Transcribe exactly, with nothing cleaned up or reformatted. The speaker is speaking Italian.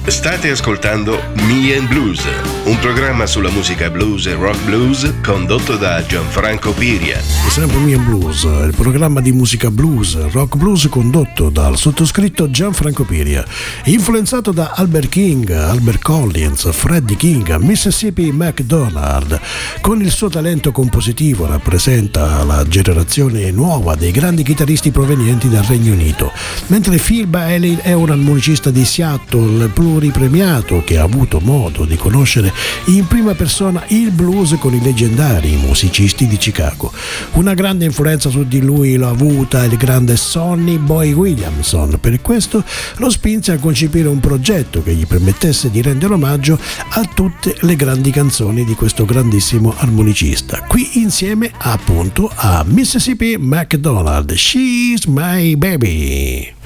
State ascoltando Me and Blues, un programma sulla musica blues e rock blues condotto da Gianfranco Piria. E sempre Me and Blues, il programma di musica blues, rock blues condotto dal sottoscritto Gianfranco Piria, influenzato da Albert King, Albert Collins, Freddie King, Mississippi MacDonald. Con il suo talento compositivo rappresenta la generazione nuova dei grandi chitarristi provenienti dal Regno Unito, mentre Phil Bailey è un armonicista di Seattle pluripremiato che ha avuto modo di conoscere in prima persona il blues con i leggendari musicisti di Chicago. Una grande influenza su di lui l'ha avuta il grande Sonny Boy Williamson, per questo lo spinse a concepire un progetto che gli permettesse di rendere omaggio a tutte le grandi canzoni di questo grandissimo armonicista, qui insieme appunto a Mississippi MacDonald, She's My Baby.